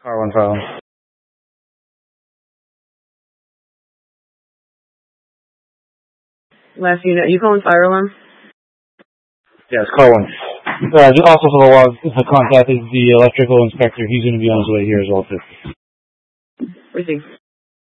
Car 1 file. Last unit, you calling fire alarm? Yes, car 1. Also for the log, I contacted the electrical inspector. He's going to be on his way here as well, too. Received.